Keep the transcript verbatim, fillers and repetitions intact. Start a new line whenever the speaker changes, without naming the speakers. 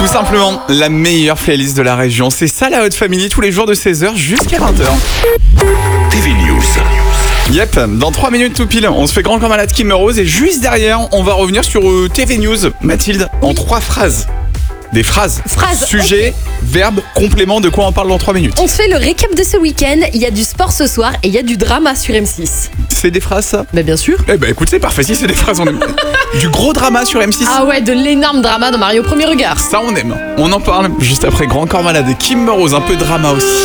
Tout simplement la meilleure playlist de la région. C'est ça la Hot Family tous les jours de seize heures jusqu'à vingt heures.
T V News.
Yep, dans trois minutes tout pile, on se fait grand comme malade Kim Rose et juste derrière, on va revenir sur euh, T V News. Mathilde, en trois phrases. Des phrases.
Phrases,
Sujet, verbe, complément, de quoi on parle dans trois minutes.
On se fait le récap de ce week-end. Il y a du sport ce soir et il y a du drama sur M six.
C'est des phrases ça?
Bah bien sûr.
Eh ben écoute, c'est parfait, si c'est des phrases, on aime. Du gros drama sur M six.
Ah ouais, de l'énorme drama dans Mario au premier regard.
Ça on aime. On en parle juste après Grand Corps Malade et Kim Rose, un peu de drama aussi.